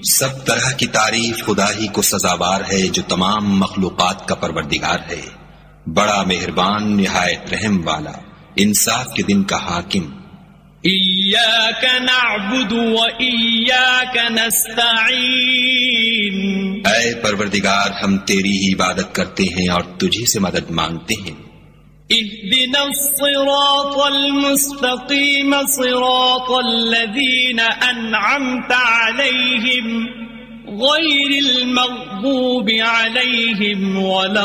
سب طرح کی تعریف خدا ہی کو سزاوار ہے جو تمام مخلوقات کا پروردگار ہے، بڑا مہربان، نہایت رحم والا، انصاف کے دن کا حاکم۔ ایاک نعبد و ایاک نستعین، اے پروردگار ہم تیری ہی عبادت کرتے ہیں اور تجھی سے مدد مانگتے ہیں۔ اهدنا الصراط المستقيم صراط الذين أنعمت عليهم غير المغضوب عليهم ولا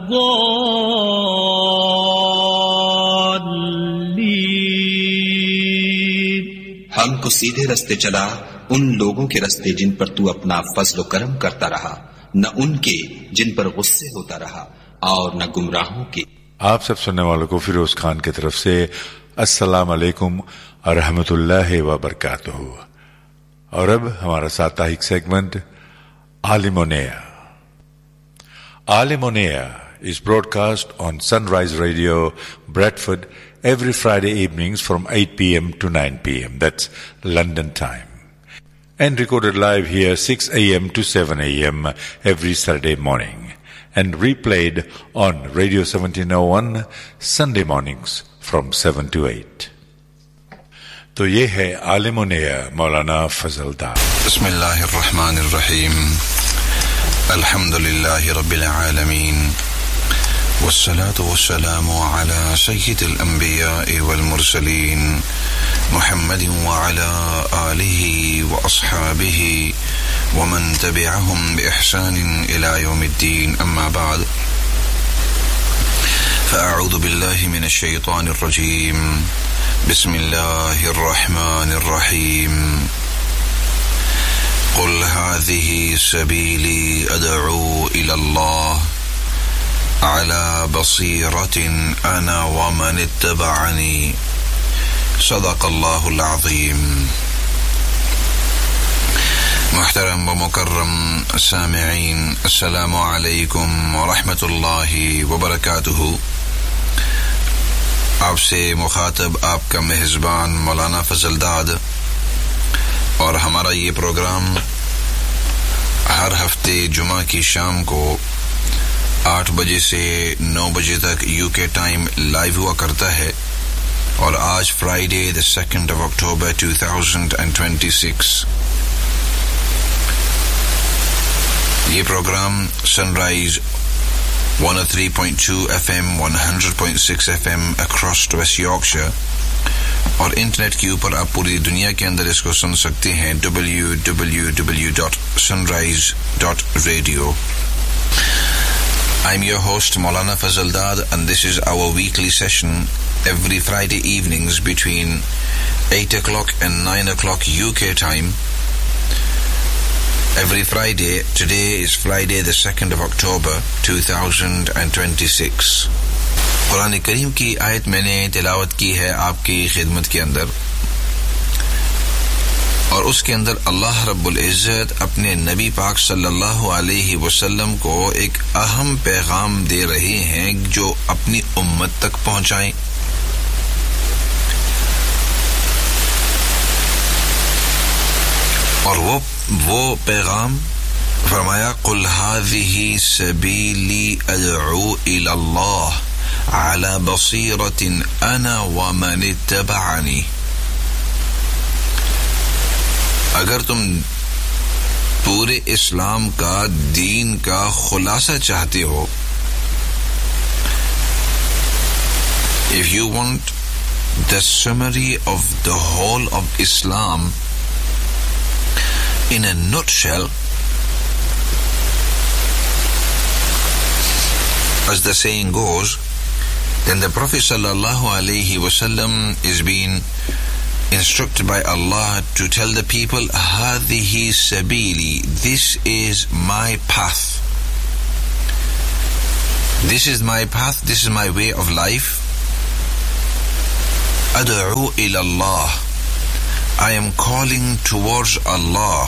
الضالين۔ ہم کو سیدھے رستے چلا، ان لوگوں کے رستے جن پر تو اپنا فضل و کرم کرتا رہا، نہ ان کے جن پر غصے ہوتا رہا، اور نہ گمراہوں کے۔ آپ سب سننے والوں کو فیروز خان کی طرف سے السلام علیکم ورحمۃ اللہ وبرکاتہ۔ اور اب ہمارا ساتاہک سیگمنٹ عالم و نیا۔ عالم و نیا is broadcast on Sunrise Radio, Bradford, every Friday evenings from 8 p.m. to 9 p.m. That's London time. And recorded live here 6 a.m. to 7 a.m. every Saturday morning. And replayed on Radio 1701 Sunday mornings from 7 to 8. تو یہ ہے عالم و نیا مولانا فضل دار۔ بسم اللہ الرحمن الرحیم، الحمد للہ رب العالمین، والصلاة والسلام على سید الانبیاء والمرسلین، محمد وعلى آلہ واصحابہ ومن تبعهم بإحسان إلى يوم الدين، أما بعد، فأعوذ بالله من الشيطان الرجيم، بسم الله الرحمن الرحيم، قل هذه سبيلي أدعو إلى الله على بصيرة أنا ومن اتبعني، صدق الله العظيم۔ محترم و مکرم سامعین، السلام علیکم ورحمۃ اللہ وبرکاتہ۔ آپ سے مخاطب آپ کا میزبان مولانا فضل داد، اور ہمارا یہ پروگرام ہر ہفتے جمعہ کی شام کو 8 بجے سے 9 بجے تک UK ٹائم لائیو ہوا کرتا ہے، اور آج فرائیڈے 2 اکتوبر 2026 یہ پروگرام سن rise 103.2 FM 100.6 FM across waste Yorkshire, اور انٹرنیٹ کے اوپر آپ پوری دنیا کے اندر اس کو سن سکتے ہیں www.sunrise.radio۔ I'm your host Maulana Fazal Dad, and this is our weekly session every Friday evenings between 8 o'clock and 9 o'clock UK time. Every Friday. Today is Friday 2 October 2026۔ قرآن کریم کی آیت میں نے تلاوت کی ہے آپ کی خدمت کے اندر، اور اس کے اندر اللہ رب العزت اپنے نبی پاک صلی اللہ علیہ وسلم کو ایک اہم پیغام دے رہے ہیں جو اپنی امت تک پہنچائیں۔ اور وہ پیغام فرمایا قل هذه سبیلی ادعو الی اللہ علی بصیرۃ انا ومن اتبعنی۔ اگر تم پورے اسلام کا، دین کا خلاصہ چاہتے ہو، if you want the summary of the whole of Islam in a nutshell, as the saying goes, then the Prophet sallallahu alaihi wasallam is being instructed by Allah to tell the people, hadhihi sabili, this is my path, this is my path, this is my way of life. Ad'u ila Allah, I am calling towards Allah.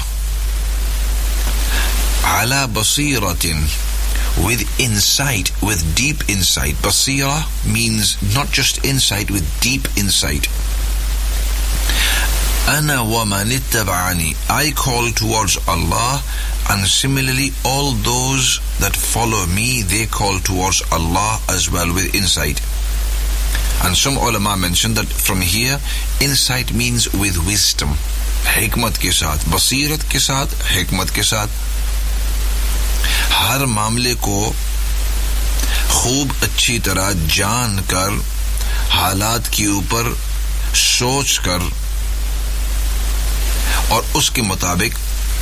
Ala basiratin, with insight, with deep insight. Basira means not just insight, with deep insight. Ana wa man ittaba'ani. I call towards Allah, and similarly all those that follow me, they call towards Allah as well with insight. And some ulama mention that from here, insight means with wisdom. Hikmat ke saath, basirat ke saath, hikmat ke saath. ہر معاملے کو خوب اچھی طرح جان کر حالات کے اوپر سوچ کر اور اس کے مطابق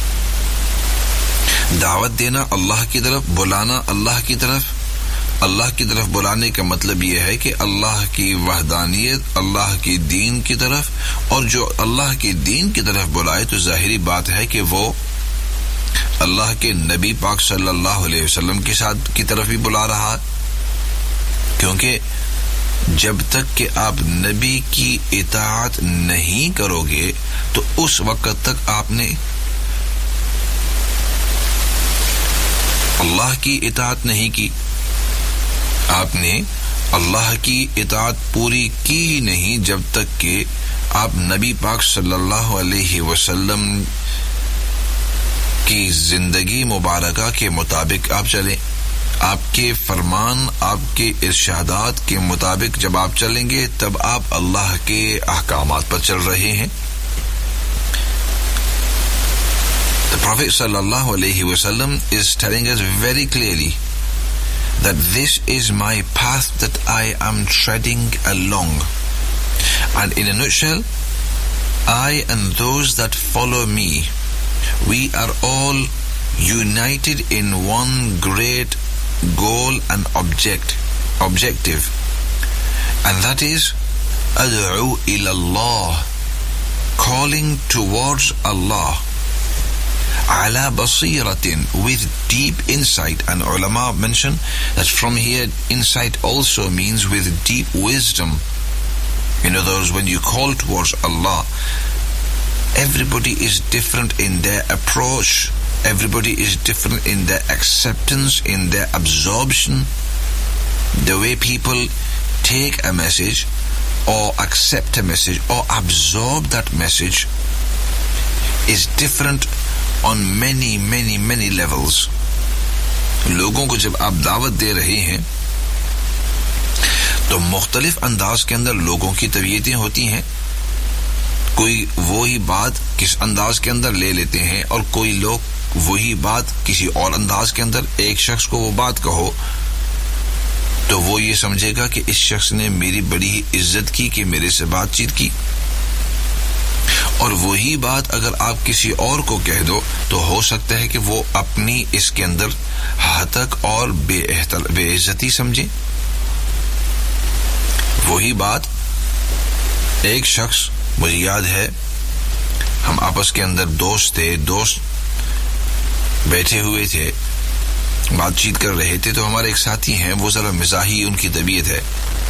دعوت دینا اللہ کی طرف، بلانا اللہ کی طرف. اللہ کی طرف بلانے کا مطلب یہ ہے کہ اللہ کی وحدانیت، اللہ کی دین کی طرف، اور جو اللہ کی دین کی طرف بلائے تو ظاہری بات ہے کہ وہ اللہ کے نبی پاک صلی اللہ علیہ وسلم کے ساتھ کی طرف بھی بلا رہا، کیونکہ جب تک کہ آپ نبی کی اطاعت نہیں کرو گے تو اس وقت تک آپ نے اللہ کی اطاعت نہیں کی، آپ نے اللہ کی اطاعت پوری کی ہی نہیں جب تک کہ آپ نبی پاک صلی اللہ علیہ وسلم کی زندگی مبارکہ کے مطابق آپ چلیں. آپ کے فرمان، آپ کے ارشادات کے مطابق جب آپ چلیں گے تب آپ اللہ کے احکامات پر چل رہے ہیں. The Prophet sallallahu alayhi wasallam is telling us very clearly that this is my path that I am treading along. And in a nutshell, I and those that follow me, we are all united in one great goal and objective, and that is ad'u ila Allah, calling towards Allah, ala basiratin, with deep insight. And ulama mention that from here insight also means with deep wisdom. In other words, when you call towards Allah, everybody is different in their approach, everybody is different in their acceptance, in their absorption. The way people take a message or accept a message or absorb that message is different on many levels. لوگوں کو جب آپ دعوت دے رہے ہیں تو مختلف انداز کے اندر لوگوں کی طبیعتیں ہوتی ہیں. کوئی وہی بات کس انداز کے اندر لے لیتے ہیں اور کوئی لوگ وہی بات کسی اور انداز کے اندر. ایک شخص کو وہ بات کہو تو وہ یہ سمجھے گا کہ اس شخص نے میری بڑی عزت کی کہ میرے سے بات چیت کی، اور وہی بات اگر آپ کسی اور کو کہہ دو تو ہو سکتا ہے کہ وہ اپنی اس کے اندر ہتک اور بے عزتی سمجھے. وہی بات ایک شخص، مجھے یاد ہے ہم آپس کے اندر دوست بیٹھے ہوئے تھے، بات چیت کر رہے تھے، تو ہمارے ایک ساتھی ہیں، وہ ذرا مزاحی ان کی طبیعت ہے،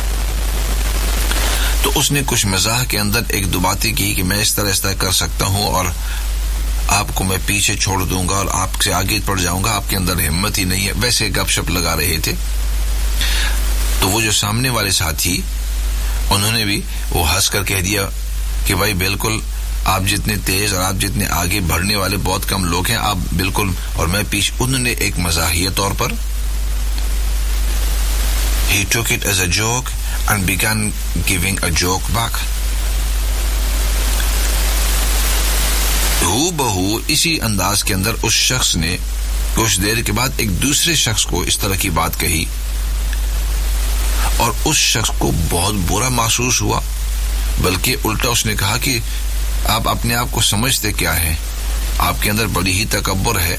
تو اس نے کچھ مزاح کے اندر ایک دو باتیں کی کہ میں اس طرح کر سکتا ہوں اور آپ کو میں پیچھے چھوڑ دوں گا اور آپ سے آگے پڑ جاؤں گا، آپ کے اندر ہمت ہی نہیں ہے. ویسے گپ شپ لگا رہے تھے تو وہ جو سامنے والے ساتھی، انہوں نے بھی وہ ہنس کر کہہ دیا کہ بھائی بالکل آپ جتنے تیز اور آپ جتنے آگے بڑھنے والے بہت کم لوگ ہیں، آپ بالکل، اور میں پیچھے. انہوں نے ایک مزاحیہ طور پر he took it as a joke and began giving a joke back. ہو بہو اسی انداز کے اندر اس شخص نے کچھ دیر کے بعد ایک دوسرے شخص کو اس طرح کی بات کہی اور اس شخص کو بہت برا محسوس ہوا، بلکہ الٹا اس نے کہا کہ آپ اپنے آپ کو سمجھتے کیا ہیں، آپ کے اندر بڑی ہی تکبر ہے،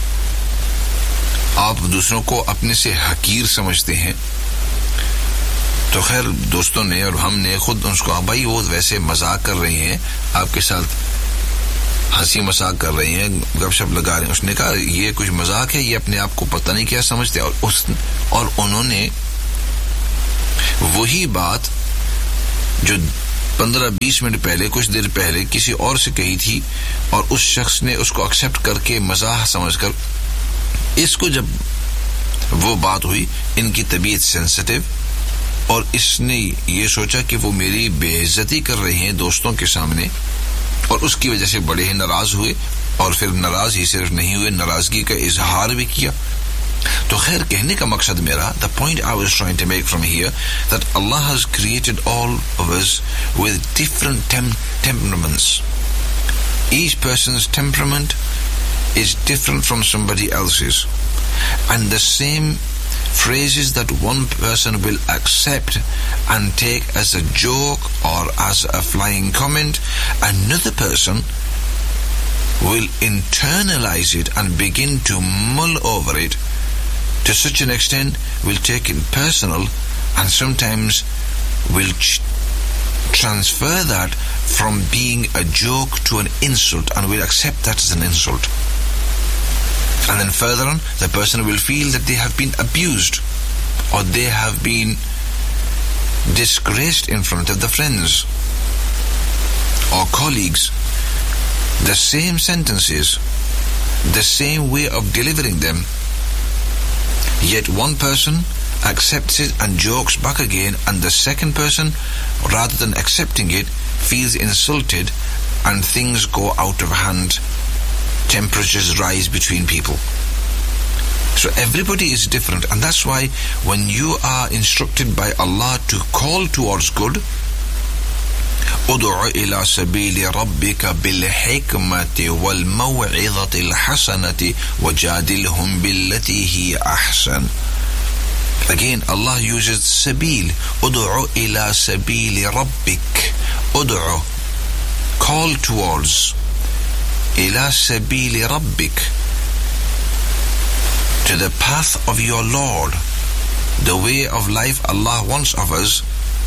آپ دوسروں کو اپنے سے حقیر سمجھتے ہیں. تو خیر دوستوں نے اور ہم نے خود ان کو کہا بھائی وہ ویسے مذاق کر رہے ہیں، آپ کے ساتھ ہنسی مذاق کر رہے ہیں، گپ شپ لگا رہے ہیں. اس نے کہا یہ کچھ مذاق ہے، یہ اپنے آپ کو پتہ نہیں کیا سمجھتے. اور انہوں نے وہی بات جو 15-20 منٹ پہلے، کچھ دیر پہلے کسی اور سے کہی تھی، اور اس شخص نے اس کو ایکسپٹ کر کے مزاح سمجھ کر، اس کو جب وہ بات ہوئی، ان کی طبیعت سینسٹیو، اور اس نے یہ سوچا کہ وہ میری بے عزتی کر رہے ہیں دوستوں کے سامنے، اور اس کی وجہ سے بڑے ہی ناراض ہوئے, اور پھر ناراض ہی صرف نہیں ہوئے, ناراضگی کا اظہار بھی کیا. تو خیر کہنے کا مقصد میرا, the point I was trying to make from here, that Allah has created all of us with different temperaments. Each person's temperament is different from somebody else's, and the same phrases that one person will accept and take as a joke or as a flying comment, another person will internalize it and begin to mull over it to such an extent, will take it personal, and sometimes will transfer that from being a joke to an insult, and will accept that as an insult. And then further on, the person will feel that they have been abused, or they have been disgraced in front of the friends or colleagues. The same sentences, the same way of delivering them, yet one person accepts it and jokes back again, and the second person, rather than accepting it, feels insulted, and things go out of hand. Temperatures rise between people. So everybody is different, and that's why when you are instructed by Allah to call towards good, ادع إلى سبيل ربك بالحكمة والموعظة الحسنة وجادلهم بالتي هي أحسن. Again, Allah uses sabil. ادع إلى سبيل ربك. ادع, call towards. إلى سبيل ربك, to the path of your Lord, the way of life Allah wants of us.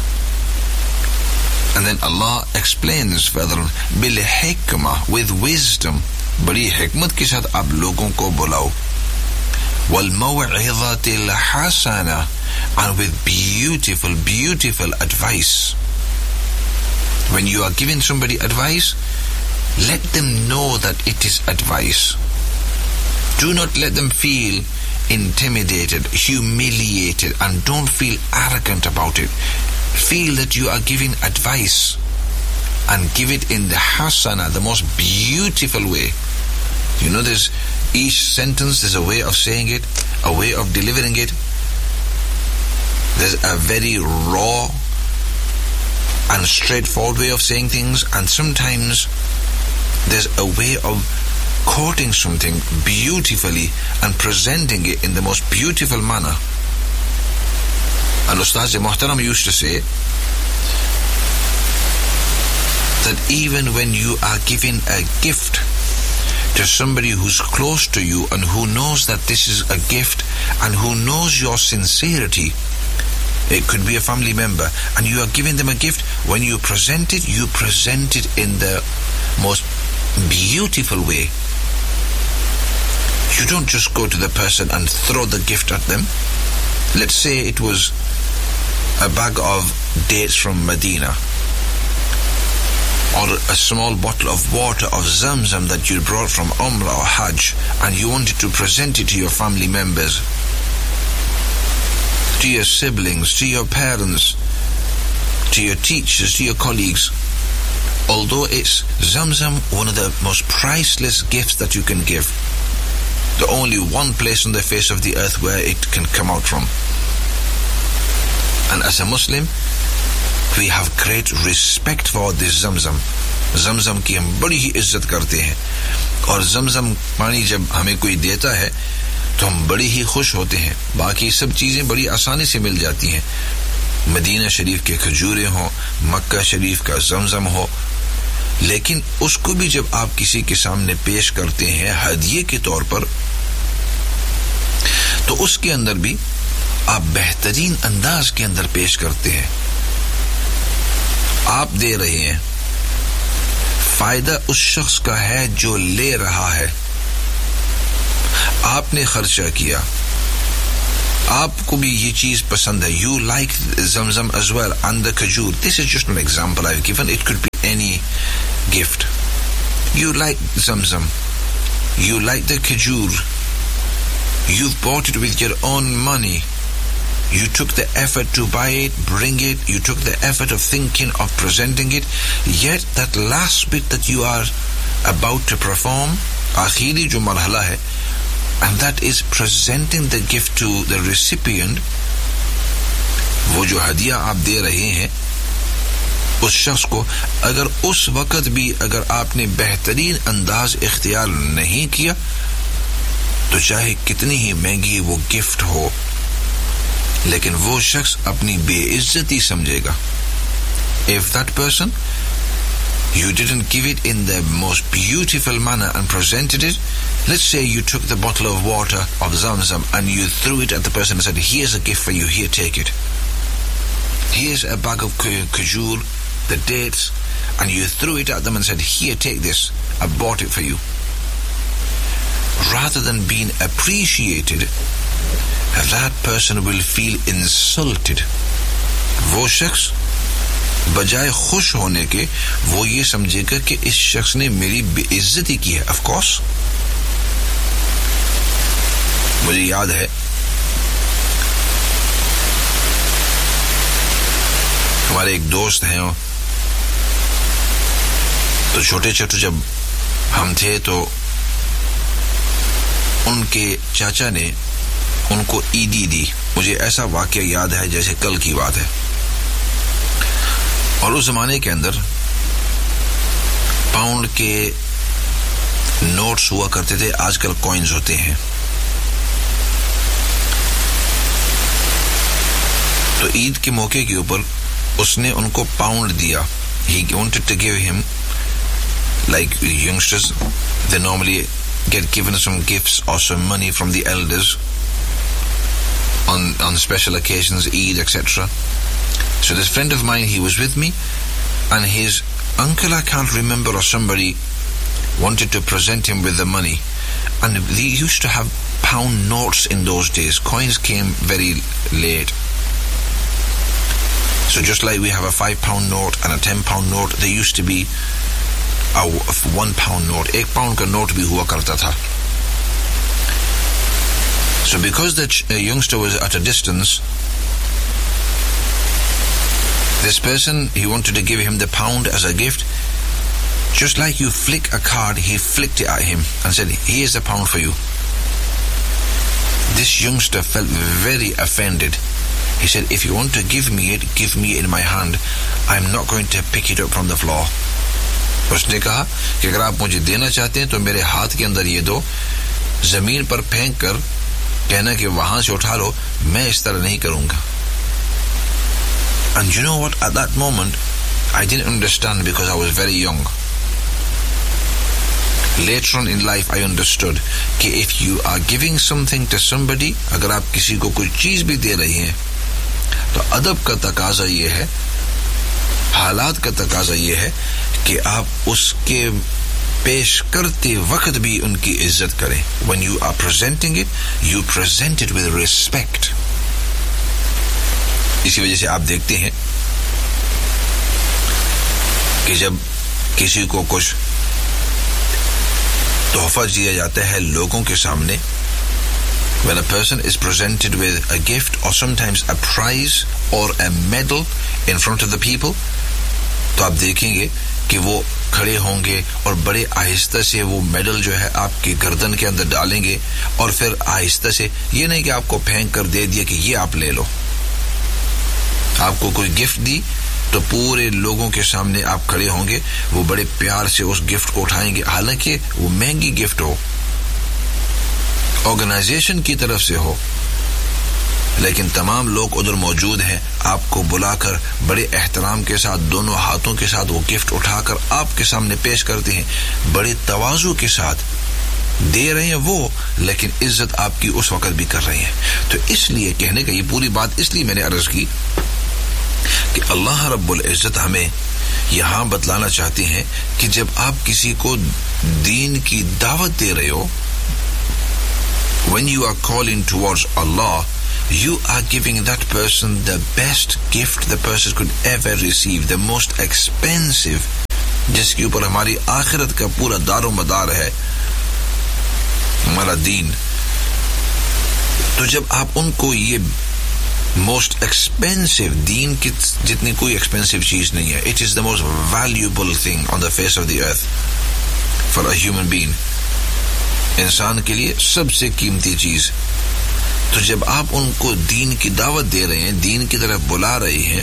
And then Allah explains further on, بالحكمة, with wisdom, بڑی حکمت کے ساتھ آپ لوگوں کو بلاؤ. والموعظة الحسنة, and with beautiful advice. When you are giving somebody advice, let them know that it is advice. Do not let them feel intimidated, humiliated, and don't feel arrogant about it. Feel that you are giving advice, and give it in the hasana, the most beautiful way. You know, there's each sentence, there's a way of saying it, a way of delivering it. There's a very raw and straightforward way of saying things, and sometimes there's a way of quoting something beautifully and presenting it in the most beautiful manner. And Ustaz Muhtaram used to say that even when you are giving a gift to somebody who's close to you and who knows that this is a gift and who knows your sincerity, it could be a family member, and you are giving them a gift, when you present it in the most beautiful way. You don't just go to the person and throw the gift at them. Let's say it was a bag of dates from Medina, or a small bottle of water of Zamzam that you brought from Umrah or Hajj, and you wanted to present it to your family members, to your siblings, to your parents, to your teachers, to your colleagues. Although it's Zamzam, one of the most priceless gifts that you can give, the only one place on the face of the earth where it can come out from. And as a Muslim, we have great respect for this Zamzam. Zamzam کی ہم بڑی ہی عزت کرتے ہیں, اور زمزم پانی جب ہمیں کوئی دیتا ہے تو ہم بڑی ہی خوش ہوتے ہیں. باقی سب چیزیں بڑی آسانی سے مل جاتی ہیں, مدینہ شریف کے کھجورے ہوں, مکہ شریف کا زمزم ہو, لیکن اس کو بھی جب آپ کسی کے سامنے پیش کرتے ہیں ہدیے کے طور پر, تو اس کے اندر بھی آپ بہترین انداز کے اندر پیش کرتے ہیں. آپ دے رہے ہیں, فائدہ اس شخص کا ہے جو لے رہا ہے. آپ نے خرچہ کیا, آپ کو بھی یہ چیز پسند ہے. You like Zamzam as well, and the kajur. This is just an example I've given. It could be any gift. You like Zamzam, you like the kajur, you've bought it with your own money, You took the effort to buy it, bring it, you took the effort of thinking of presenting it, yet that last bit that you are about to perform, آخری جو مرحلہ ہے, and that is presenting the gift to the recipient. وہ جو ہدیہ آپ دے رہے ہیں اس شخص کو, اگر اس وقت بھی اگر آپ نے بہترین انداز اختیار نہیں کیا تو چاہے کتنی ہی مہنگی وہ گفٹ ہو, لیکن وہ شخص اپنی بے عزتی سمجھے گا. If that person, you didn't give it in the most beautiful manner and presented it, let's say you took the bottle of water of Zamzam and you threw it at the person and said, here's a gift for you, here, take it. Here's a bag of kajur, the dates, and you threw it at them and said, here, take this, I bought it for you. Rather than being appreciated, that person will feel insulted. وہ شخص بجائے خوش ہونے کے وہ یہ سمجھے گا کہ اس شخص نے میری بے عزتی کی ہے. آف کورس مجھے یاد ہے ہمارے ایک دوست ہیں, تو چھوٹے چھوٹے جب ہم تھے تو ان کے چاچا نے ان کو عیدی دی. مجھے ایسا واقعہ یاد ہے جیسے کل کی بات ہے. اور اس زمانے کے اندر پاؤنڈ کے نوٹس ہوا کرتے تھے, آج کل کوئنز ہوتے ہیں. تو عید کے موقع کے اوپر اس نے ان کو پاؤنڈ دیا. He wanted to give him, like youngsters, they normally get given some gifts or some money from the elders on special occasions, Eid, etc. So this friend of mine, he was with me, and his uncle, I can't remember, or somebody wanted to present him with the money, and they used to have pound notes in those days. Coins came very late. So just like we have a £5 note and a £10 note, there used to be a £1 note. £1 का note भी हुआ करता था. So because the youngster was at a distance, this person, he wanted to give him the pound as a gift. Just like you flick a card, he flicked it at him and said, here's a pound for you. This youngster felt very offended. He said, if you want to give me it in my hand. I'm not going to pick it up from the floor. اس نے کہا کہ اگر آپ مجھے دینا چاہتے ہیں تو میرے ہاتھ کے اندر یہ دو, زمین پر پھینک کر کہنا کہ وہاں سے اٹھا لو, میں اس طرح نہیں کروں گا. And you know what, at that moment I didn't understand because I was very young. Later on in life I understood کہ if you are giving something to somebody, اگر آپ کسی کو کوئی چیز بھی دے رہی ہیں تو ادب کا تقاضا یہ ہے, حالات کا تقاضا یہ ہے کہ آپ اس کے پیش کرتے وقت بھی ان کی عزت کریں. When you are presenting it, you present it with respect. اسی وجہ سے آپ دیکھتے ہیں کہ جب کسی کو کچھ تحفہ دیا جاتا ہے لوگوں کے سامنے, when a person is presented with a gift or sometimes a prize or a medal in front of the people, تو آپ دیکھیں گے کہ وہ کھڑے ہوں گے اور بڑے آہستہ سے وہ میڈل جو ہے آپ کی گردن کے اندر ڈالیں گے, اور پھر آہستہ سے, یہ نہیں کہ آپ کو پھینک کر دے دیا کہ یہ آپ لے لو. آپ کو کوئی گفٹ دی تو پورے لوگوں کے سامنے آپ کھڑے ہوں گے, وہ بڑے پیار سے اس گفٹ کو اٹھائیں گے, حالانکہ وہ مہنگی گفٹ ہو, آرگنائزیشن کی طرف سے ہو, لیکن تمام لوگ ادھر موجود ہیں, آپ کو بلا کر بڑے احترام کے ساتھ دونوں ہاتھوں کے ساتھ وہ گفٹ اٹھا کر آپ کے سامنے پیش کرتے ہیں, بڑے تواضع کے ساتھ دے رہے ہیں وہ, لیکن عزت آپ کی اس وقت بھی کر رہے ہیں. تو اس لیے کہنے کا یہ پوری بات اس لیے میں نے عرض کی کہ اللہ رب العزت ہمیں یہاں بتلانا چاہتے ہیں کہ جب آپ کسی کو دین کی دعوت دے رہے ہو, when you are calling towards Allah, you are giving that person the best gift the person could ever receive, the most expensive, جس کے اوپر ہماری آخرت کا پورا دار و مدار ہے, ہمارا دین. تو جب آپ ان کو یہ موسٹ ایکسپینسو, دین کی جتنی کوئی ایکسپینسو چیز نہیں ہے. It is the most valuable thing on the face of the earth for a human being. انسان کے لیے سب سے قیمتی چیز. تو جب آپ ان کو دین کی دعوت دے رہے ہیں, دین کی طرف بلا رہے ہیں,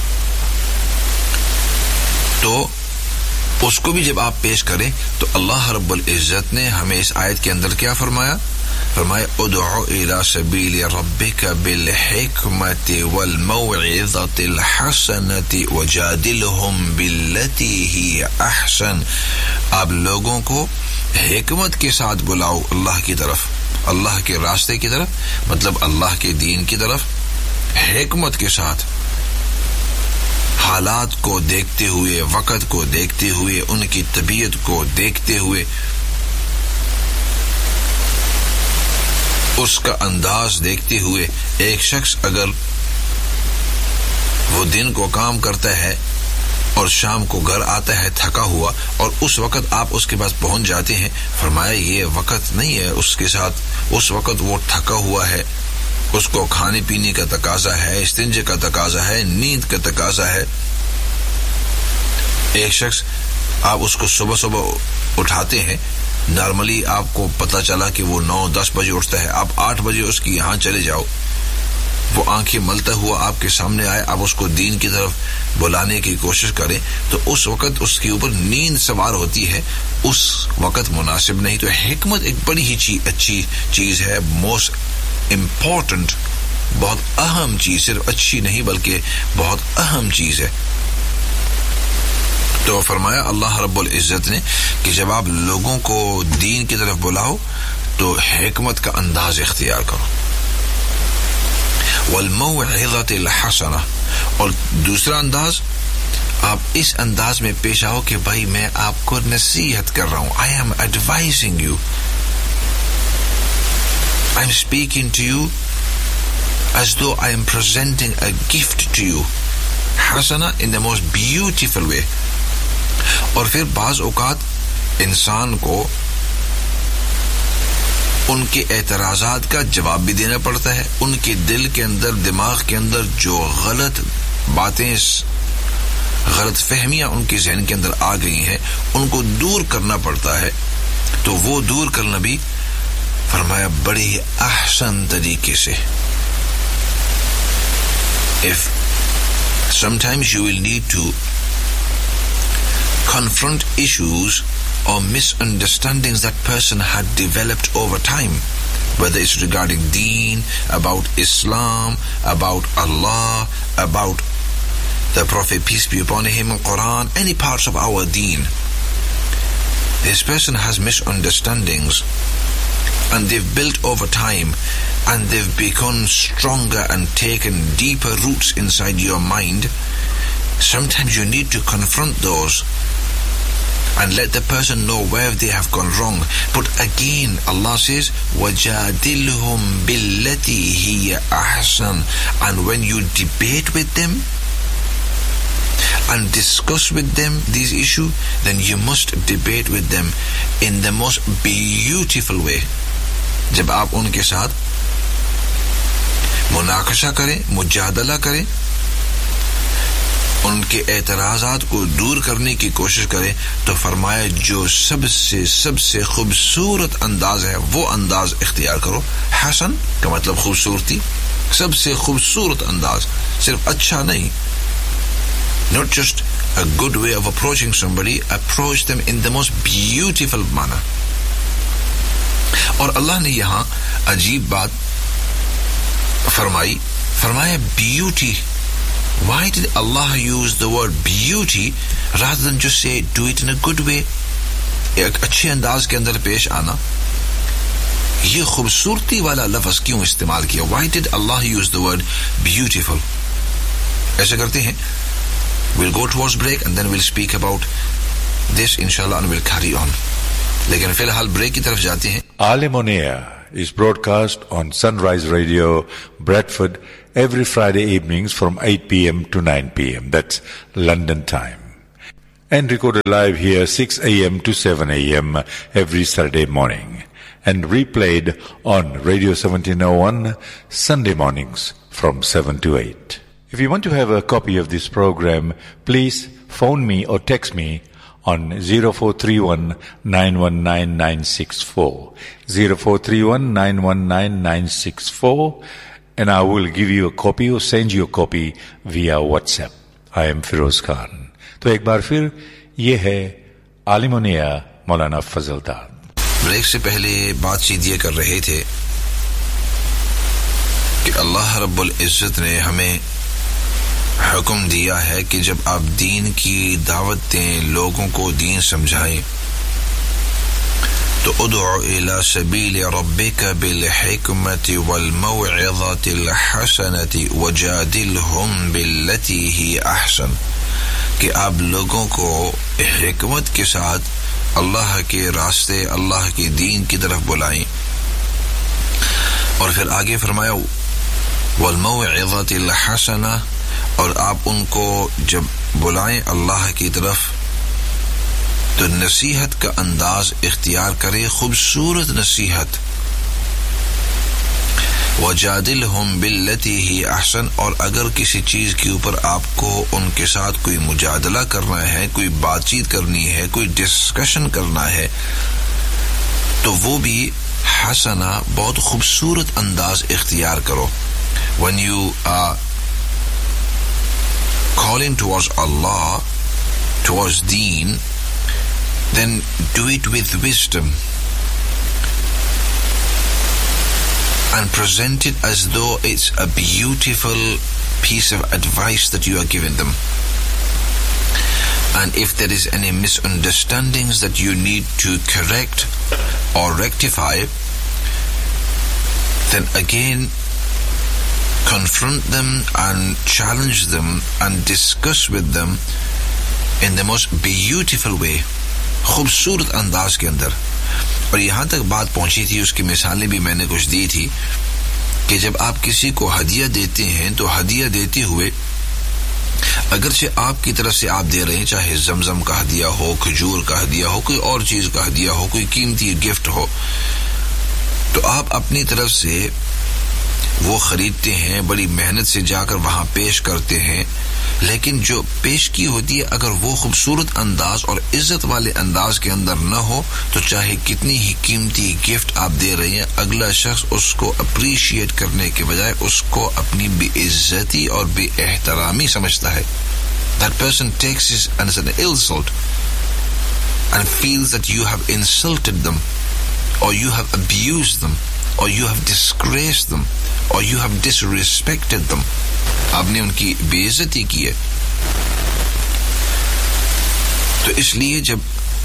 تو اس کو بھی جب آپ پیش کریں تو اللہ رب العزت نے ہمیں اس آیت کے اندر کیا فرمایا؟ فرمایا ادعو الى سبیل ربک بالحکمت والموعظۃ الحسنۃ وجادلہم باللتی ہی احسن. آپ لوگوں کو حکمت کے ساتھ بلاؤ اللہ کی طرف, اللہ کے راستے کی طرف, مطلب اللہ کے دین کی طرف, حکمت کے ساتھ, حالات کو دیکھتے ہوئے, وقت کو دیکھتے ہوئے, ان کی طبیعت کو دیکھتے ہوئے, اس کا انداز دیکھتے ہوئے. ایک شخص اگر وہ دن کو کام کرتا ہے اور شام کو گھر آتا ہے تھکا ہوا, اور اس وقت آپ اس کے پاس پہنچ جاتے ہیں, فرمایا یہ وقت نہیں ہے اس کے ساتھ, اس وقت وہ تھکا ہوا ہے, اس کو کھانے پینے کا تقاضا ہے, استنجے کا تقاضا ہے, نیند کا تقاضا ہے. ایک شخص آپ اس کو صبح صبح اٹھاتے ہیں, نارملی آپ کو پتہ چلا کہ وہ 9-10 بجے اٹھتا ہے, آپ 8 بجے اس کی یہاں چلے جاؤ, وہ آنکھیں ملتا ہوا آپ کے سامنے آئے, آپ اس کو دین کی طرف بلانے کی کوشش کریں, تو اس وقت اس کے اوپر نیند سوار ہوتی ہے, اس وقت مناسب نہیں. تو حکمت ایک بڑی ہی اچھی چیز ہے, موسٹ امپورٹنٹ, بہت اہم چیز, صرف اچھی نہیں بلکہ بہت اہم چیز ہے. تو فرمایا اللہ رب العزت نے کہ جب آپ لوگوں کو دین کی طرف بلاؤ تو حکمت کا انداز اختیار کرو. والموعظۃ الحسنہ, اور دوسرا انداز, آپ اس انداز میں پیش آؤ کہ بھائی میں آپ کو نصیحت کر رہا ہوں, I am advising you, I am speaking to you as though I am presenting a gift to you. حسنہ in the most beautiful way. اور پھر بعض اوقات انسان کو ان کے اعتراضات کا جواب بھی دینا پڑتا ہے, ان کے دل کے اندر, دماغ کے اندر جو غلط باتیں, غلط فہمیاں ان کے ذہن کے اندر آ گئی ہیں, ان کو دور کرنا پڑتا ہے. تو وہ دور کرنا بھی فرمایا بڑے ہی احسن طریقے سے. If sometimes you will need to confront issues or misunderstandings that person had developed over time, whether it's regarding deen, about Islam, about Allah, about the Prophet, peace be upon him, Quran, any parts of our deen. This person has misunderstandings and they've built over time and they've become stronger and taken deeper roots inside your mind. Sometimes you need to confront those and let the person know where they have gone wrong. But again, Allah says, وَجَادِلْهُمْ بِالَّتِي هِيَ أَحْسَنُ. And when you debate with them and discuss with them these issues, then you must debate with them in the most beautiful way. جب آپ ان کے ساتھ مناقشہ کریں, مجادلہ کریں, ان کے اعتراضات کو دور کرنے کی کوشش کریں, تو فرمایا جو سب سے خوبصورت انداز ہے وہ انداز اختیار کرو. حسن کا مطلب خوبصورتی, سب سے خوبصورت انداز, صرف اچھا نہیں. Not just a good way of approaching somebody, approach them in the most beautiful manner. اور اللہ نے یہاں عجیب بات فرمایا beauty. Why did Allah use the word beauty rather than just say do it in a good way, ایک اچھے انداز کے اندر پیش آنا؟ یہ خوبصورتی والا لفظ کیوں استعمال کیا؟ Why did Allah use the word beautiful? ایسا کرتے ہیں, we'll go towards break and then we'll speak about this inshallah and we'll carry on. لیکن فی الحال بریک کی طرف جاتے ہیں. Alim on Air is broadcast on Sunrise Radio, Bradford, every Friday evenings from 8 p.m. to 9 p.m. That's London time. And recorded live here 6 a.m. to 7 a.m. every Saturday morning. And replayed on Radio 1701 Sunday mornings from 7 to 8. If you want to have a copy of this program, please phone me or text me on 0431-919-964, 0431-919-964, and I will give you a copy or send you a copy via WhatsApp. I am Firoz Khan. تو ایک بار پھر یہ ہے عالم نیا مولانا فضل داد. Break سے پہلے بات چیت یہ کر رہے تھے کہ اللہ رب العزت نے ہمیں حکم دیا ہے کہ جب آپ دین کی دعوت دیں، لوگوں کو دین سمجھائیں، تو ادع الی سبیل ربک بالحکمۃ والموعظۃ الحسنۃ وجادلہم باللتی ہی احسن، کہ آپ لوگوں کو حکمت کے ساتھ اللہ کے راستے، اللہ کے دین کی طرف بلائیں. اور پھر آگے فرمایا والموعظۃ الحسنہ، اور آپ ان کو جب بلائیں اللہ کی طرف تو نصیحت کا انداز اختیار کرے، خوبصورت نصیحت. وجادلہم باللتی ہی احسن، اور اگر کسی چیز کے اوپر آپ کو ان کے ساتھ کوئی مجادلہ کرنا ہے، کوئی بات چیت کرنی ہے، کوئی ڈسکشن کرنا ہے، تو وہ بھی حسنہ، بہت خوبصورت انداز اختیار کرو. when you are calling towards Allah, towards deen, then do it with wisdom and present it as though it's a beautiful piece of advice that you are giving them. And if there is any misunderstandings that you need to correct or rectify, then again confront them and challenge them and discuss with them in the most beautiful way, خوبصورت انداز کے اندر. اور یہاں تک بات پہنچی تھی، اس کی مثالیں بھی میں نے کچھ دی تھی، کہ جب آپ کسی کو ہدیہ دیتے ہیں تو ہدیہ دیتے ہوئے اگرچہ آپ کی طرف سے آپ دے رہے ہیں، چاہے زمزم کا ہدیہ ہو، کھجور کا ہدیہ ہو، کوئی اور چیز کا ہدیہ ہو، کوئی قیمتی گفٹ ہو، تو آپ اپنی طرف سے وہ خریدتے ہیں، بڑی محنت سے جا کر وہاں پیش کرتے ہیں، لیکن جو پیش کی ہوتی ہے اگر وہ خوبصورت انداز اور عزت والے انداز کے اندر نہ ہو تو چاہے کتنی ہی قیمتی گفٹ آپ دے رہے ہیں، اگلا شخص اس کو اپریشیٹ کرنے کے بجائے اس کو اپنی بے عزتی اور بے احترامی سمجھتا ہے. That person takes it as an insult and feels that you have insulted them or you have abused them or you have disgraced them or you have disrespected them. آپ نے ان کی بے عزتی کی ہے. تو اس لیے جب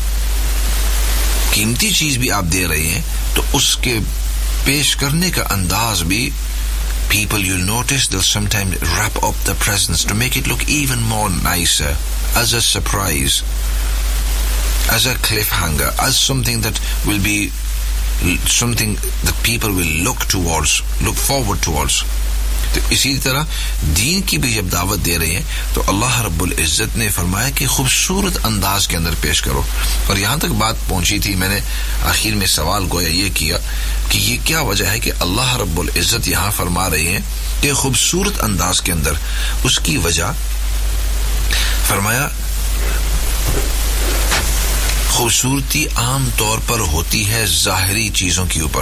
قیمتی چیز بھی آپ دے رہے ہیں تو اس کے پیش کرنے کا انداز بھی people you'll notice they'll sometimes wrap up the presents to make it look even more nicer, as a surprise, as a cliffhanger, as something that will be something that people will look forward towards. تو اسی طرح دین کی بھی جب دعوت دے رہے ہیں تو اللہ رب العزت نے فرمایا کہ خوبصورت انداز کے اندر پیش کرو. اور یہاں تک بات پہنچی تھی، میں نے آخر میں سوال گویا یہ کیا کہ یہ کیا وجہ ہے کہ اللہ رب العزت یہاں فرما رہے ہیں کہ خوبصورت انداز کے اندر. اس کی وجہ فرمایا خوبصورتی عام طور پر ہوتی ہے ظاہری چیزوں کے اوپر،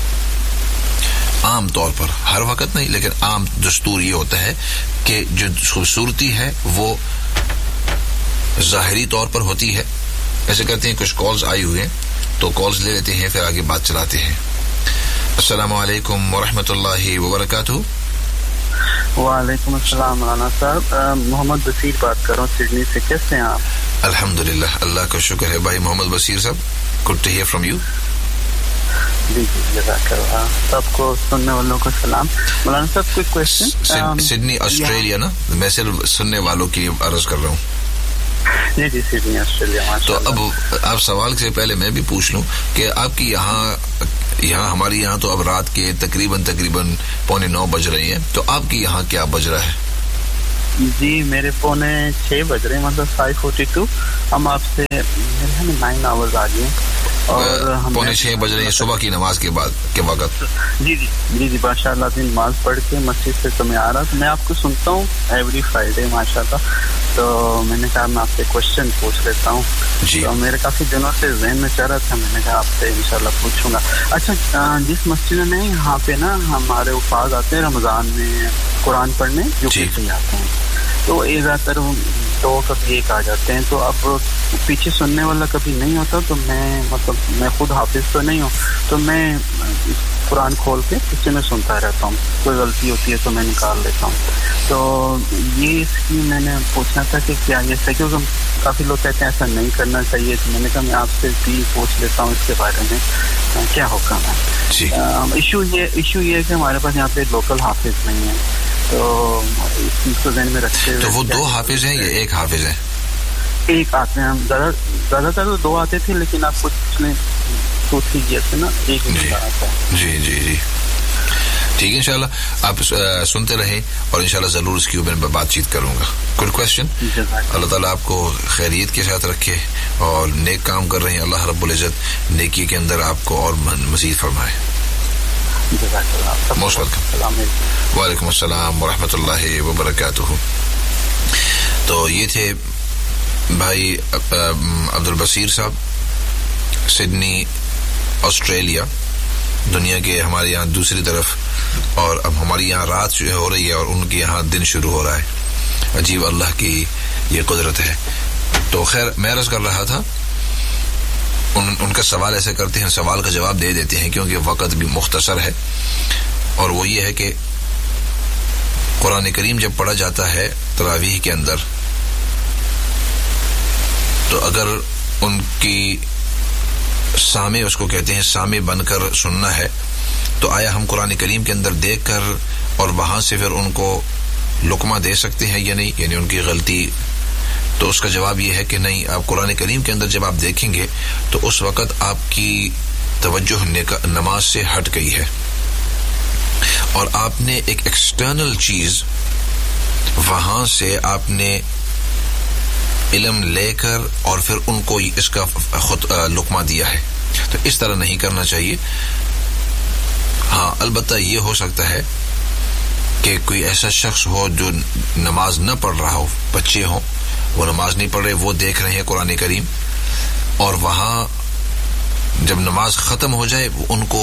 عام طور پر، ہر وقت نہیں لیکن عام دستور یہ ہوتا ہے کہ جو خوبصورتی ہے وہ ظاہری طور پر ہوتی ہے. ایسے کرتے ہیں، کچھ کالز آئی ہوئے ہیں تو کالز لے لیتے ہیں پھر آگے بات چلاتے ہیں. السلام علیکم ورحمۃ اللہ وبرکاتہ. وعلیکم السلام مولانا صاحب، محمد بصیر بات کر رہا ہوں سڈنی سے. کیسے ہیں آپ؟ الحمدللہ، اللہ کا شکر ہے بھائی محمد بصیر صاحب. Good to hair from you. جی جی جزاک اللہ. سب کو سننے والوں کو سلام. مولانا صاحب کوئی کوشچن؟ سڈنی آسٹریلیا نا، میں صرف سننے والوں کی عرض کر رہا ہوں. جی جی سڈنی آسٹریلیا. تو اب آپ سوال سے پہلے میں بھی پوچھ لوں کہ آپ کی یہاں ہمارے یہاں تو اب رات کے تقریباً 9:15 بج رہے ہیں، تو آپ کی یہاں کیا بج رہا ہے؟ جی میرے 5:45 بج رہے ہیں، مطلب 5:42. ہم آپ سے میرے 9 آورز آگے ہیں. اور 5:45 بج رہے ہیں صبح کی نماز کے بعد کے وقت. جی ماشاء اللہ دن نماز پڑھ کے مسجد سے تو میں آ رہا تو میں آپ کو سنتا ہوں ایوری فرائیڈے ماشاء اللہ. تو میں نے کہا میں آپ سے کوشچن پوچھ لیتا ہوں. تو میرے کافی دنوں سے ذہن میں چل رہا تھا, میں نے کہا آپ سے انشاءاللہ پوچھوں گا. اچھا, جس مسجد میں یہاں پہ نا ہمارے افاظ آتے ہیں رمضان میں قرآن پڑھنے جو پیچھے آتے ہیں, تو زیادہ تر 2 کبھی 1 آ جاتے ہیں. تو اب پیچھے سننے والا کبھی نہیں ہوتا, تو میں خود حافظ تو نہیں ہوں, تو میں قرآن کھول کے پیچھے میں سنتا رہتا ہوں. کوئی غلطی ہوتی ہے تو میں نکال لیتا ہوں. تو یہ اس کی میں نے پوچھنا تھا کہ کیا یہ صحیح, کیونکہ کافی لوگ کہتے ہیں ایسا نہیں کرنا چاہیے, تو میں نے کہا میں آپ سے بھی پوچھ لیتا ہوں اس کے بارے میں کیا حکم ہے. ایشو یہ ہے کہ ہمارے پاس یہاں پہ لوکل حافظ نہیں ہے, تو اس چیز کو ذہن میں رکھتے ہوئے. تو وہ 2 حافظ ہیں یا 1 حافظ ہے؟ 1 آتے ہیں, ہم زیادہ تر تو 2 آتے تھے, لیکن آپ کچھ نے 2-3 کیا تھے نا, 1 ہی آتا ہے. جی ٹھیک ہے, انشاءاللہ آپ سنتے رہیں اور انشاءاللہ ضرور اس کے اوپر میں بات چیت کروں گا. Good question. اللہ تعالیٰ آپ کو خیریت کے ساتھ رکھے اور نیک کام کر رہے ہیں, اللہ رب العزت نیکی کے اندر آپ کو اور مزید فرمائے. Most welcome. وعلیکم السلام ورحمۃ اللہ وبرکاتہ. تو یہ تھے بھائی عبد البصیر صاحب, سڈنی آسٹریلیا, دنیا کے ہمارے یہاں دوسری طرف, اور اب ہماری یہاں رات جو ہو رہی ہے اور ان کے یہاں دن شروع ہو رہا ہے. عجیب اللہ کی یہ قدرت ہے. تو خیر میں عرض کر رہا تھا, ان کا سوال ایسے کرتے ہیں, سوال کا جواب دے دیتے ہیں کیونکہ وقت بھی مختصر ہے, اور وہ یہ ہے کہ قرآن کریم جب پڑھا جاتا ہے تراویح کے اندر, تو اگر ان کی سامع, اس کو کہتے ہیں سامع بن کر سننا ہے, تو آیا ہم قرآن کریم کے اندر دیکھ کر اور وہاں سے پھر ان کو لقمہ دے سکتے ہیں یا نہیں, یعنی ان کی غلطی؟ تو اس کا جواب یہ ہے کہ نہیں. آپ قرآن کریم کے اندر جب آپ دیکھیں گے تو اس وقت آپ کی توجہ نماز سے ہٹ گئی ہے, اور آپ نے ایک ایکسٹرنل چیز وہاں سے آپ نے علم لے کر اور پھر ان کو اس کا خود لقمہ دیا ہے. تو اس طرح نہیں کرنا چاہیے. ہاں البتہ یہ ہو سکتا ہے کہ کوئی ایسا شخص ہو جو نماز نہ پڑھ رہا ہو, بچے ہوں وہ نماز نہیں پڑھ رہے, وہ دیکھ رہے ہیں قرآن کریم, اور وہاں جب نماز ختم ہو جائے ان کو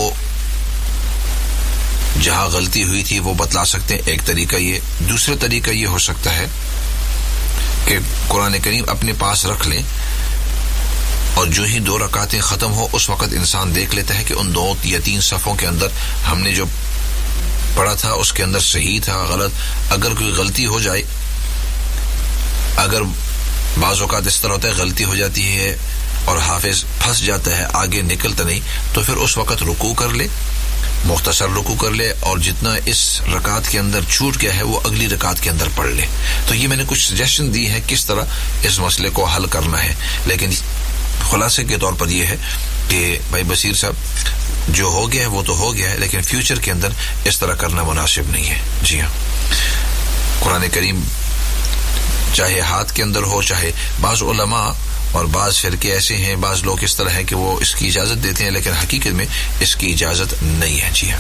جہاں غلطی ہوئی تھی وہ بتلا سکتے ہیں. ایک طریقہ یہ. دوسرا طریقہ یہ ہو سکتا ہے کہ قرآن کریم اپنے پاس رکھ لیں, اور جو ہی 2 رکعتیں ختم ہو اس وقت انسان دیکھ لیتا ہے کہ ان 2 یا 3 صفوں کے اندر ہم نے جو پڑھا تھا اس کے اندر صحیح تھا غلط. اگر کوئی غلطی ہو جائے, اگر بعض اوقات اس طرح ہوتا ہے غلطی ہو جاتی ہے اور حافظ پھنس جاتا ہے, آگے نکلتا نہیں, تو پھر اس وقت رکوع کر لے, مختصر رکوع کر لے, اور جتنا اس رکعت کے اندر چھوٹ گیا ہے وہ اگلی رکعت کے اندر پڑھ لے. تو یہ میں نے کچھ سجیشن دی ہے کس طرح اس مسئلے کو حل کرنا ہے, لیکن خلاصے کے طور پر یہ ہے کہ بھائی بصیر صاحب جو ہو گیا ہے وہ تو ہو گیا ہے, لیکن فیوچر کے اندر اس طرح کرنا مناسب نہیں ہے. جی ہاں, قرآن کریم چاہے ہاتھ کے اندر ہو, چاہے بعض علماء اور بعض فرقے ایسے ہیں, بعض لوگ اس طرح ہیں کہ وہ اس کی اجازت دیتے ہیں, لیکن حقیقت میں اس کی اجازت نہیں ہے. جی ہاں,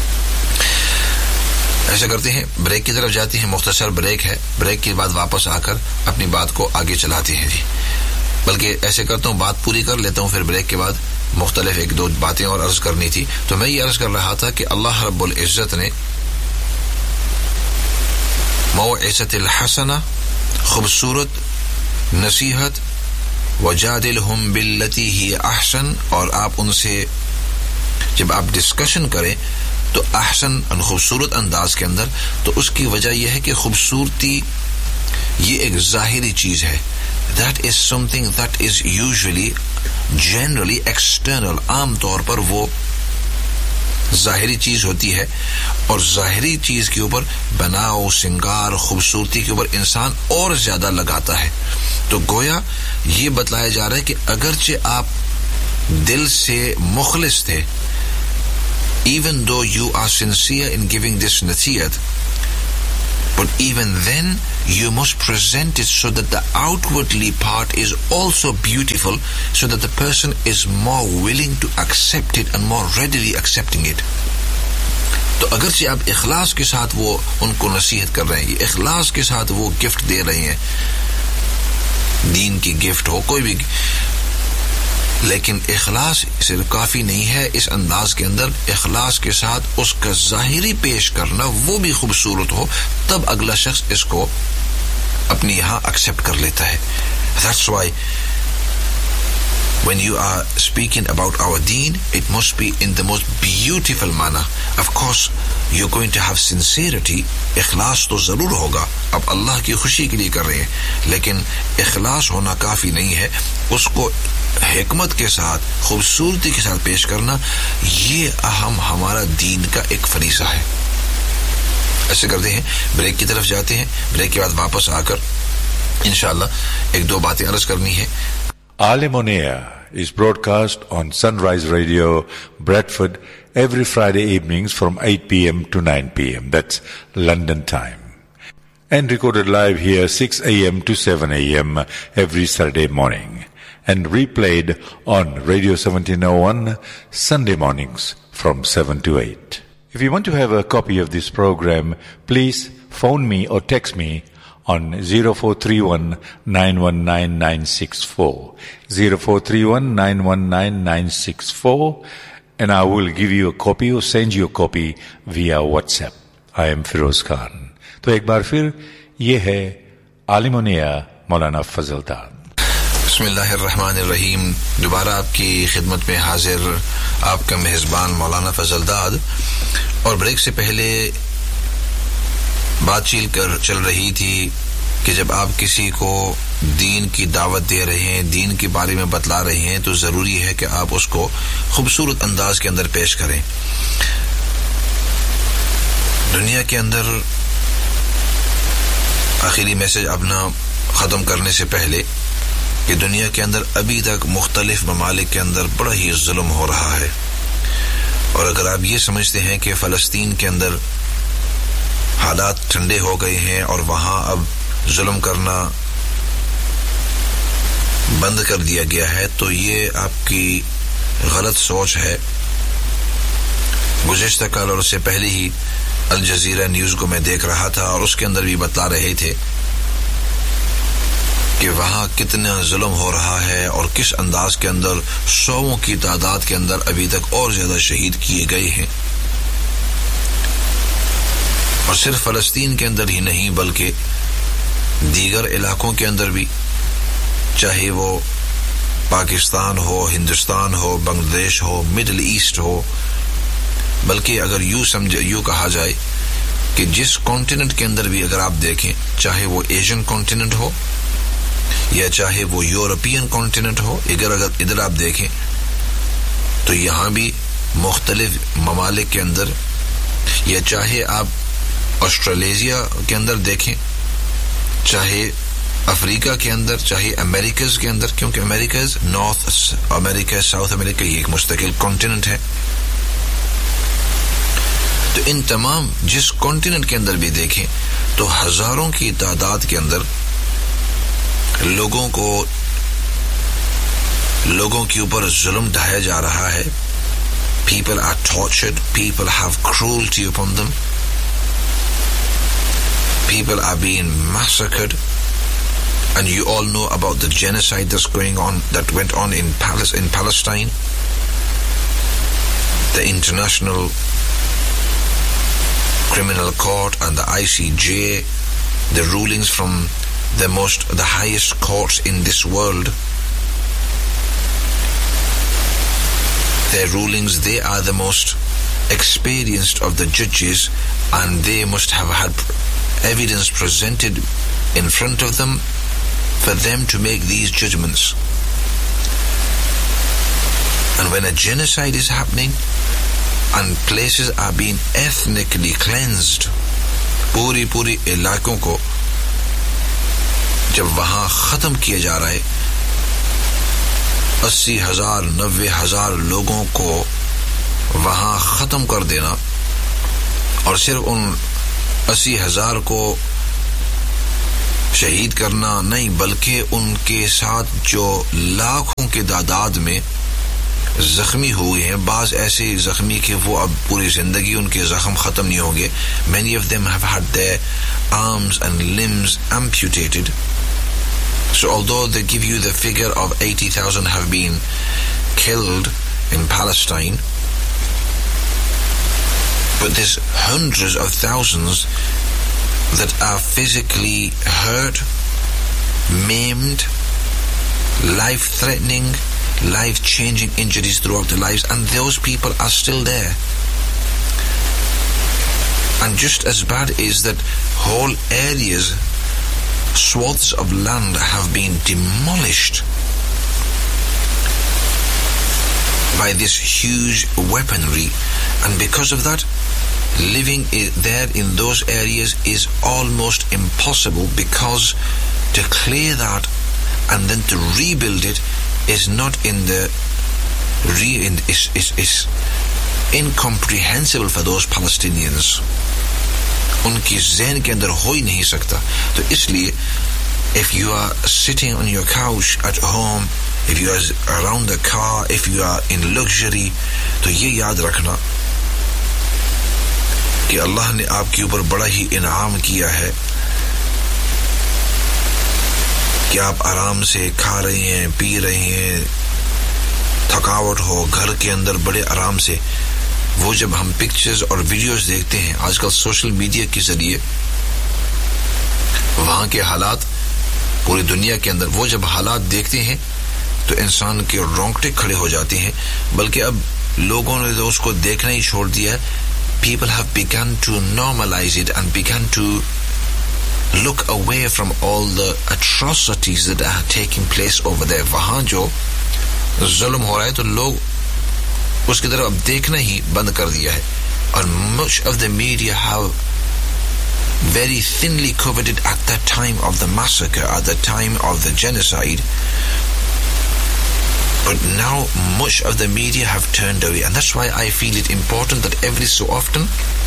ایسا کرتے ہیں, بریک کی طرف جاتے ہیں, مختصر بریک ہے, بریک کے بعد واپس آ کر اپنی بات کو آگے چلاتے ہیں. جی بلکہ ایسے کرتا ہوں بات پوری کر لیتا ہوں, پھر بریک کے بعد مختلف 1-2 باتیں اور عرض کرنی تھی. تو میں یہ عرض کر رہا تھا کہ اللہ رب العزت نے موعظۃ الحسنہ, خوبصورت نصیحت, وجادلہم باللتی ہی احسن, اور آپ ان سے جب آپ ڈسکشن کریں تو احسن خوبصورت انداز کے اندر, تو اس کی وجہ یہ ہے کہ خوبصورتی یہ ایک ظاہری چیز ہے. That is something that is usually generally external, عام طور پر وہ ظاہری چیز ہوتی ہے, اور ظاہری چیز کے اوپر بناؤ, سنگار, خوبصورتی کے اوپر انسان اور زیادہ لگاتا ہے. تو گویا یہ بتلایا جا رہا ہے کہ اگرچہ آپ دل سے مخلص تھے, even though you are sincere in giving this نصیحت, but even then you must present it so that the outwardly part is also beautiful, so that the person is more willing to accept it and more readily accepting it. تو اگرچہ آپ اخلاص کے ساتھ وہ ان کو نصیحت کر رہے ہیں, اخلاص کے ساتھ وہ گفٹ دے رہے ہیں, دین کی گفٹ ہو کوئی بھی, لیکن اخلاص صرف کافی نہیں ہے. اس انداز کے اندر اخلاص کے ساتھ اس کا ظاہری پیش کرنا وہ بھی خوبصورت ہو, تب اگلا شخص اس کو اپنی یہاں ایکسپٹ کر لیتا ہے. That's why when you are speaking about our deen, it must be in the most beautiful manner. Of course, you're going to have sincerity. اخلاص تو ضرور ہوگا, اب اللہ کی خوشی کے لیے کر رہے ہیں, لیکن اخلاص ہونا کافی نہیں ہے. اس کو حکمت کے ساتھ, خوبصورتی کے ساتھ پیش کرنا, یہ اہم ہمارا دین کا ایک فریضہ ہے. ایسے کرتے ہیں, بریک کی طرف جاتے ہیں, بریک کے بعد واپس آ کر انشاءاللہ ایک دو باتیں عرض کرنی ہے. Alim on Air is broadcast on Sunrise Radio, Bradford, every Friday evenings from 8 p.m. to 9 p.m. That's London time. And recorded live here 6 a.m. to 7 a.m. every Saturday morning. And replayed on Radio 1701 Sunday mornings from 7 to 8. If you want to have a copy of this program, please phone me or text me on 0431 919 964, 0431 919 964, and I will give you a copy or send you a copy via WhatsApp. I am Firoz Khan. تو ایک بار پھر یہ ہے عالم النیا مولانا فضل داد. بسم اللہ الرحمن الرحیم. دوبارہ آپ کی خدمت میں حاضر آپ کا میزبان مولانا فضل داد. اور بریک سے پہلے بات چل رہی تھی کہ جب آپ کسی کو دین کی دعوت دے رہے ہیں, دین کے بارے میں بتلا رہے ہیں, تو ضروری ہے کہ آپ اس کو خوبصورت انداز کے اندر پیش کریں. دنیا کے اندر آخری میسج اپنا ختم کرنے سے پہلے کہ دنیا کے اندر ابھی تک مختلف ممالک کے اندر بڑا ہی ظلم ہو رہا ہے. اور اگر آپ یہ سمجھتے ہیں کہ فلسطین کے اندر حالات ٹھنڈے ہو گئے ہیں اور وہاں اب ظلم کرنا بند کر دیا گیا ہے, تو یہ آپ کی غلط سوچ ہے. گزشتہ کل اور اس سے پہلے ہی الجزیرہ نیوز کو میں دیکھ رہا تھا, اور اس کے اندر بھی بتلا رہے تھے کہ وہاں کتنا ظلم ہو رہا ہے اور کس انداز کے اندر سووں کی تعداد کے اندر ابھی تک اور زیادہ شہید کیے گئے ہیں. اور صرف فلسطین کے اندر ہی نہیں بلکہ دیگر علاقوں کے اندر بھی, چاہے وہ پاکستان ہو, ہندوستان ہو, بنگلہ دیش ہو, مڈل ایسٹ ہو, بلکہ اگر یوں کہا جائے کہ جس کانٹیننٹ کے اندر بھی اگر آپ دیکھیں, چاہے وہ ایشین کانٹیننٹ ہو یا چاہے وہ یورپین کانٹیننٹ ہو, اگر ادھر آپ دیکھیں تو یہاں بھی مختلف ممالک کے اندر, یا چاہے آپ آسٹریلیزیا کے اندر دیکھیں, چاہے افریقہ کے اندر, چاہے امریکاز کے اندر, کیونکہ امریکاز نارتھ امریکہ, ساؤتھ امریکہ, یہ ایک مستقل کانٹیننٹ ہے. تو ان تمام جس کانٹیننٹ کے اندر بھی دیکھیں تو ہزاروں کی تعداد کے اندر لوگوں کے اوپر ظلم ڈھایا جا رہا ہے. People are tortured, people have cruelty upon them, people are being massacred, and you all know about the genocide that went on in Palestine. The International Criminal Court and the ICJ, the rulings from the highest courts in this world, their rulings, they are the most experienced of the judges, and they must have had evidence presented in front of them for them to make these judgments. And when a genocide is happening and places are being ethnically cleansed, پوری علاقوں کو جب وہاں ختم کیا جا رہا ہے, 80,000 90,000 لوگوں کو وہاں ختم کر دینا, اور صرف ان 80,000 کو شہید کرنا نہیں بلکہ ان کے ساتھ جو لاکھوں کے تعداد میں زخمی ہوئے ہیں. بعض ایسے زخمی کہ وہ اب پوری زندگی ان کے زخم ختم نہیں ہوں گے. Many of them have had their arms and limbs amputated. So although they give you the figure of 80,000 have been killed in Palestine, but there's hundreds of thousands that are physically hurt, maimed, life-threatening, life-changing injuries throughout their lives, and those people are still there. And just as bad is that whole areas, swaths of land have been demolished by this huge weaponry, and because of that, living there in those areas is almost impossible, because to clear that and then to rebuild it is not in the is incomprehensible for those Palestinians. ان کی ذہن کے اندر ہو ہی نہیں سکتا. تو اس لیے if you are sitting on your couch at home, if you are around the car, if you are in luxury, تو یہ یاد رکھنا کہ اللہ نے آپ کے اوپر بڑا ہی انعام کیا ہے کہ آپ آرام سے کھا رہے ہیں, پی رہے ہیں, تھکاوٹ ہو گھر کے اندر بڑے آرام سے. وہ جب ہم پکچرز اور ویڈیوز دیکھتے ہیں آج کل سوشل میڈیا کے ذریعے, وہاں کے حالات پوری دنیا کے اندر, وہ جب حالات دیکھتے ہیں تو انسان کے رونگٹے کھڑے ہو جاتے ہیں. بلکہ اب لوگوں نے تو اس کو دیکھنا ہی چھوڑ دیا ہے. People have begun to normalize it and begun to look away from all the atrocities that are taking place over there. وہاں جو ظلم ہو رہا ہے تو لوگ اس کی طرف اب دیکھنا ہی بند کر دیا ہے. اور much of the media have very thinly covered it at the time of the massacre, at the time of the genocide. But now much of the media have turned away, and that's why I feel it important that every so often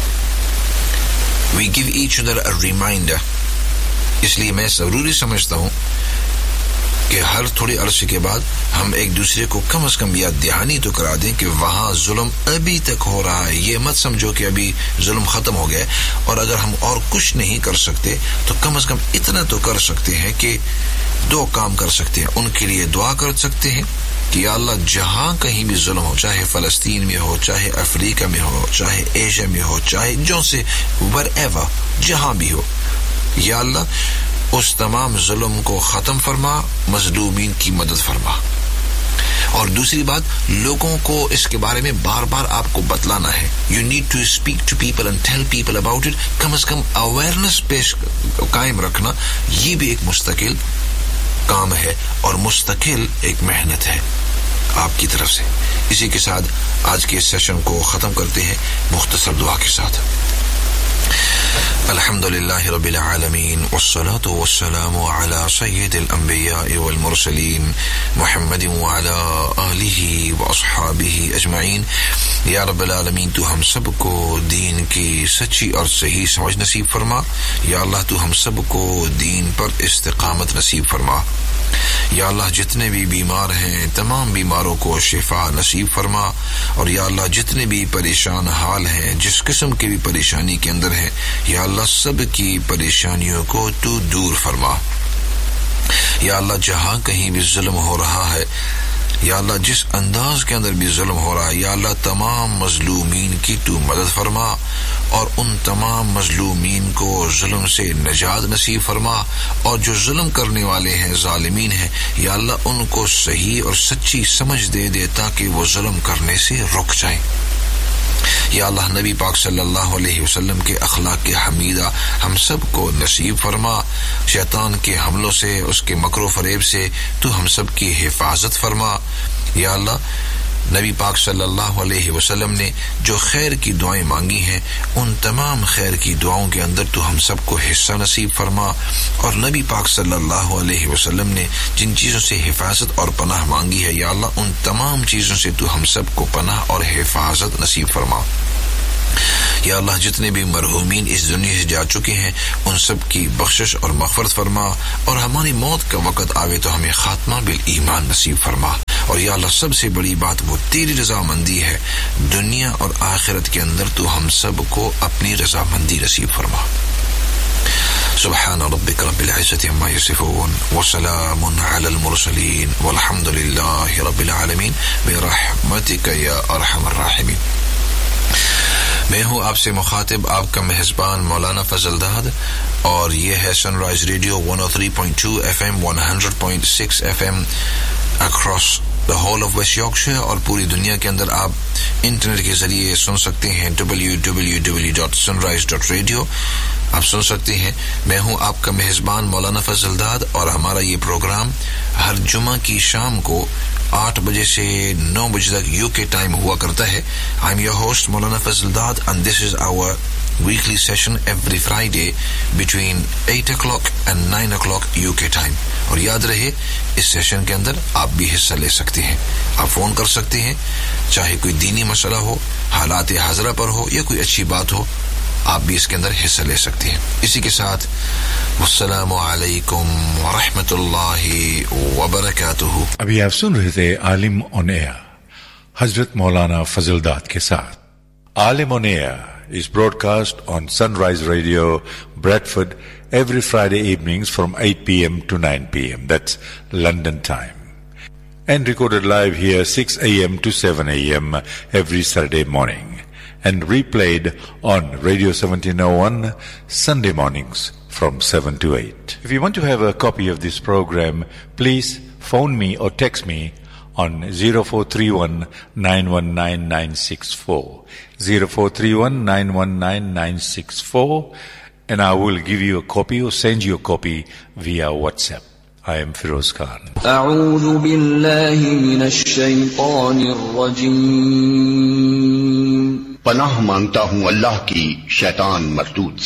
we give each other a reminder. اس لیے میں ضروری سمجھتا ہوں کہ ہر تھوڑے عرصے کے بعد ہم ایک دوسرے کو کم از کم یاد دہانی تو کرا دیں کہ وہاں ظلم ابھی تک ہو رہا ہے. یہ مت سمجھو کہ ابھی ظلم ختم ہو گیا, اور اگر ہم اور کچھ نہیں کر سکتے تو کم از کم اتنا تو کر سکتے ہیں کہ دو کام کر سکتے ہیں. ان کے لیے دعا کر سکتے ہیں کہ یا اللہ جہاں کہیں بھی ظلم ہو, چاہے فلسطین میں ہو, چاہے افریقہ میں ہو, چاہے ایشیا میں ہو, چاہے جو سے wherever, جہاں بھی ہو, یا اللہ اس تمام ظلم کو ختم فرما, مظلومین کی مدد فرما. اور دوسری بات, لوگوں کو اس کے بارے میں بار بار آپ کو بتلانا ہے. You need to speak to people and tell people about it. Come is come awareness پیش قائم رکھنا, یہ بھی ایک مستقل کام ہے اور مستقل ایک محنت ہے آپ کی طرف سے. اسی کے ساتھ آج کے سیشن کو ختم کرتے ہیں مختصر دعا کے ساتھ. الحمد لله رب العالمين والصلاة والسلام على سيد الأنبياء والمرسلين محمد وعلى آله وأصحابه أجمعين. یا رب العالمین, تو ہم سب کو دین کی سچی اور صحیح سمجھ نصیب فرما. یا اللہ تو ہم سب کو دین پر استقامت نصیب فرما. یا اللہ جتنے بھی بیمار ہیں تمام بیماروں کو شفا نصیب فرما. اور یا اللہ جتنے بھی پریشان حال ہیں, جس قسم کی بھی پریشانی کے اندر ہیں, یا اللہ سب کی پریشانیوں کو تو دور فرما. یا اللہ جہاں کہیں بھی ظلم ہو رہا ہے, یا اللہ جس انداز کے اندر بھی ظلم ہو رہا ہے, یا اللہ تمام مظلومین کی تو مدد فرما, اور ان تمام مظلومین کو ظلم سے نجات نصیب فرما. اور جو ظلم کرنے والے ہیں, ظالمین ہیں, یا اللہ ان کو صحیح اور سچی سمجھ دے دے تاکہ وہ ظلم کرنے سے رک جائیں. یا اللہ نبی پاک صلی اللہ علیہ وسلم کے اخلاق حمیدہ ہم سب کو نصیب فرما. شیطان کے حملوں سے, اس کے مکر و فریب سے تو ہم سب کی حفاظت فرما. یا اللہ نبی پاک صلی اللہ علیہ وسلم نے جو خیر کی دعائیں مانگی ہیں, ان تمام خیر کی دعاؤں کے اندر تو ہم سب کو حصہ نصیب فرما. اور نبی پاک صلی اللہ علیہ وسلم نے جن چیزوں سے حفاظت اور پناہ مانگی ہے, یا اللہ ان تمام چیزوں سے تو ہم سب کو پناہ اور حفاظت نصیب فرما. یا اللہ جتنے بھی مرحومین اس دنیا سے جا چکے ہیں ان سب کی بخشش اور مغفرت فرما، اور ہماری موت کا وقت آوے تو ہمیں خاتمہ بالایمان نصیب فرما، اور یا اللہ سب سے بڑی بات وہ تیری رضامندی ہے، دنیا اور آخرت کے اندر تو ہم سب کو اپنی رضامندی نصیب فرما۔ سبحان ربك رب العزة عما يصفون وسلام على المرسلين والحمد لله رب العالمين برحمتك يا ارحم الراحمين۔ میں ہوں آپ سے مخاطب آپ کا میزبان مولانا فضل داد، اور یہ ہے سن rise radio 103.2 FM 100.6 FM across the whole of waste Yorkshire, اور پوری دنیا کے اندر آپ انٹرنیٹ کے ذریعے سن سکتے ہیں www.sunrise.radio آپ سن سکتے ہیں۔ میں ہوں آپ کا میزبان مولانا فضل داد، اور ہمارا یہ پروگرام ہر جمعہ کی شام کو 8 بجے سے 9 بجے تک UK ٹائم ہوا کرتا ہے۔ I'm your host مولانا فضل داد and this is our weekly session every Friday between 8 o'clock and 9 o'clock UK time, اور یاد رہے اس سیشن کے اندر آپ بھی حصہ لے سکتے ہیں، آپ فون کر سکتے ہیں، چاہے کوئی دینی مسئلہ ہو، حالات حاضرہ پر ہو یا کوئی اچھی بات ہو، آپ بھی اس کے اندر حصہ لے سکتے ہیں۔ اسی کے ساتھ والسلام علیکم ورحمۃ اللہ وبرکاتہ۔ ابھی آپ سن رہے تھے عالم آن ایئر حضرت مولانا فضل داد کے ساتھ۔ عالم آن year is broadcast on Sunrise Radio, Bradford, every Friday evenings from 8 p.m. to 9 p.m. That's London time. And recorded live here 6 a.m. to 7 a.m. every Saturday morning. And replayed on Radio 1701 Sunday mornings from 7 to 8. If you want to have a copy of this program, please phone me or text me on 0431 919 964. 0431 919 964, and I will give you a copy or send you a copy via WhatsApp. I am Firoz Khan. أعوذ بالله من الشيطان الرجيم. پناہ مانگتا ہوں اللہ کی شیطان مردود